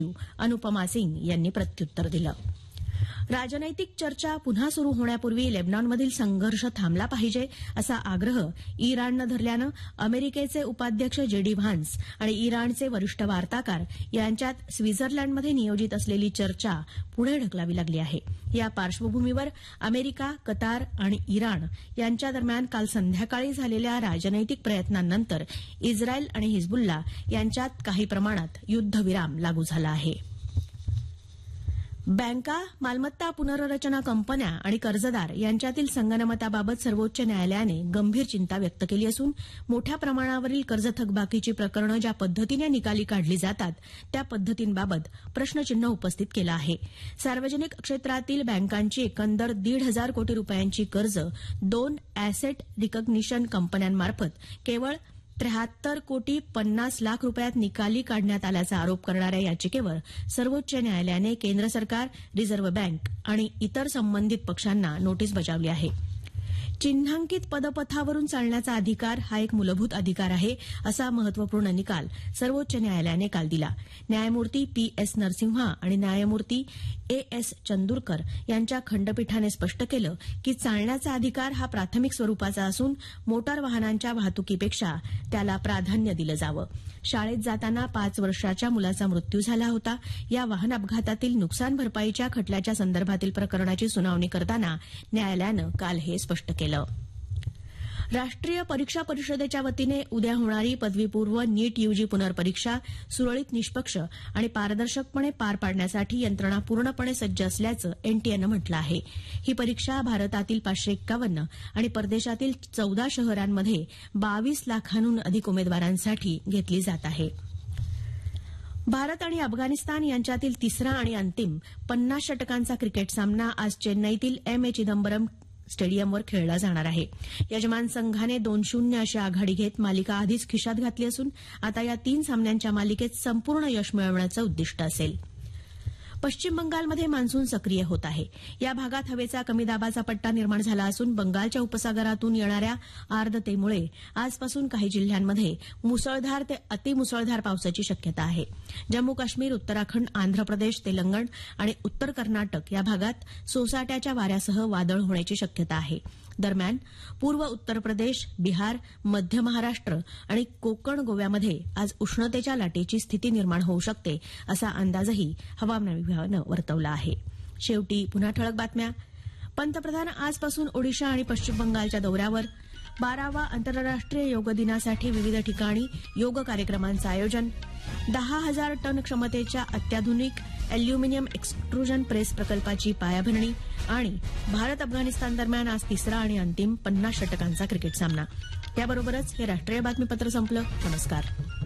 अनुपमा सिंग यांनी प्रत्युत्तर दिलं. राजनैतिक चर्चा पुन्हा सुरू होण्यापूर्वी लेबनॉनमधील संघर्ष थांबला पाहिजे असा आग्रह इराणनं धरल्यानं अमेरिकेचे उपाध्यक्ष जेडी व्हान्स आणि इराणचे वरिष्ठ वार्ताकार यांच्यात स्वित्झर्लंडमध्ये नियोजित असलेली चर्चा पुढे ढकलावी लागली आहे. या पार्श्वभूमीवर अमेरिका, कतार आणि इराण यांच्या दरम्यान काल संध्याकाळी झालेल्या राजनैतिक प्रयत्नांनंतर इस्रायल आणि हिजबुल्ला यांच्यात काही प्रमाणात युद्धविराम लागू झाला आहे. बँका, मालमत्ता पुनर्रचना कंपन्या आणि कर्जदार यांच्यातील संगनमताबाबत सर्वोच्च न्यायालयाने गंभीर चिंता व्यक्त केली असून मोठ्या प्रमाणावरील कर्ज थकबाकीची प्रकरणं ज्या पद्धतीने निकाली काढली जातात त्या पद्धतींबाबत प्रश्नचिन्ह उपस्थित केलं आहे. सार्वजनिक क्षेत्रातील बँकांची एकंदर 1,500 कोटी रुपयांची कर्ज 2 अॅसेट रिकग्निशन कंपन्यांमार्फत केवळ 73 कोटी 50 लाख रुपयात निकाली काढण्यात आल्याचा आरोप करणाऱ्या याचिकेवर सर्वोच्च न्यायालयाने केंद्र सरकार, रिझर्व्ह बँक आणि इतर संबंधित पक्षांना नोटीस बजावली आहे. चिन्हांकित पदपथावरून चालण्याचा अधिकार हा एक मूलभूत अधिकार आहे असा महत्वपूर्ण निकाल सर्वोच्च न्यायालयाने काल दिला. न्यायमूर्ती पी.एस. नरसिंहा आणि न्यायमूर्ती ए.एस. चंदूरकर यांच्या खंडपीठाने स्पष्ट केलं की चालण्याचा अधिकार हा प्राथमिक स्वरूपाचा असून मोटार वाहनांच्या वाहतुकीपेक्षा त्याला प्राधान्य दिलं जावं. शाळेत जाताना 5 वर्षाच्या मुलाचा मृत्यू झाला होता. या वाहन अपघातातील नुकसान भरपाईच्या खटल्याच्या संदर्भातील प्रकरणाची सुनावणी करताना न्यायालयानं काल हे स्पष्ट केलं. राष्ट्रीय परीक्षा परिषदेच्या वतीने उद्या होणारी पदवीपूर्व नीट यूजी पुनर्परीक्षा सुरळीत, निष्पक्ष आणि पारदर्शकपणे पार पाडण्यासाठी यंत्रणा पूर्णपणे सज्ज असल्याचं एनटीएनं म्हटलं आहे. ही परीक्षा भारतातील 551 आणि परदेशातील 14 शहरांमध्ये 22 लाखांहून अधिक उमेदवारांसाठी घेतली जात आहे. भारत आणि अफगाणिस्तान यांच्यातील तिसरा आणि अंतिम 50 षटकांचा क्रिकेट सामना आज चेन्नईतील एम.ए. चिदंबरम स्टेडियमवर खेळला जाणार आहे. यजमान संघाने 2-0 अशी आघाडी घेत मालिका आधीच खिशात घातली असून आता या 3 सामन्यांच्या मालिकेत संपूर्ण यश मिळवण्याचं उद्दिष्ट असेल. पश्चिम बंगालमध्ये मान्सून सक्रिय होत आहे. या भागात हवेचा कमी दाबाचा पट्टा निर्माण झाला असून बंगालच्या उपसागरातून येणाऱ्या आर्द्रतेमुळे आजपासून काही जिल्ह्यांमध्ये मुसळधार ते अतिमुसळधार पावसाची शक्यता आहे. जम्मू काश्मीर, उत्तराखंड, आंध्र प्रदेश, तेलंगण आणि उत्तर कर्नाटक या भागात सोसाट्याच्या वाऱ्यासह वादळ होण्याची शक्यता आहे. दरम्यान पूर्व उत्तर प्रदेश, बिहार, मध्य महाराष्ट्र आणि कोकण गोव्यामध्ये आज उष्णतेच्या लाटेची स्थिती निर्माण होऊ शकते असा अंदाजही हवामान विभागानं वर्तवला आहे. शेवटी पुन्हा ठळक बातम्या. पंतप्रधान आजपासून ओडिशा आणि पश्चिम बंगालच्या दौऱ्यावर. 12वा आंतरराष्ट्रीय योग दिनासाठी विविध ठिकाणी योग कार्यक्रमांचं आयोजन. 10,000 टन क्षमतेच्या अत्याधुनिक अॅल्युमिनियम एक्स्ट्रुजन प्रेस प्रकल्पाची पायाभरणी. आणि भारत अफगाणिस्तान दरम्यान आज तिसरा आणि अंतिम 50 षटकांचा क्रिकेट सामना. याबरोबरच हे राष्ट्रीय बातमीपत्र संपलं. नमस्कार.